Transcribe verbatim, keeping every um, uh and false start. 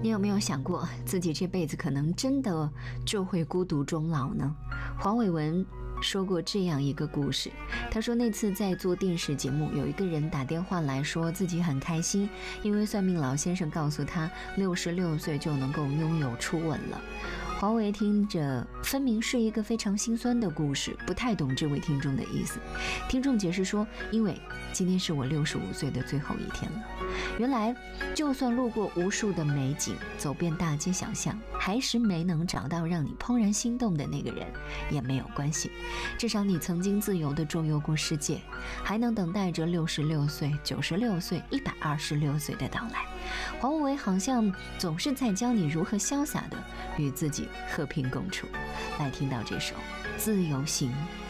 你有没有想过，自己这辈子可能真的就会孤独终老呢？黄伟文说过这样一个故事，他说那次在做电视节目，有一个人打电话来说自己很开心，因为算命老先生告诉他六十六岁就能够拥有初吻了。黄维听着分明是一个非常心酸的故事，不太懂这位听众的意思。听众解释说，因为今天是我六十五岁的最后一天了。原来就算路过无数的美景，走遍大街小巷，还是没能找到让你怦然心动的那个人也没有关系，至少你曾经自由地周游过世界，还能等待着六十六岁、九十六岁、一百二十六岁的到来。黄维好像总是在教你如何潇洒地与自己和平共处。来听到这首《自由行》。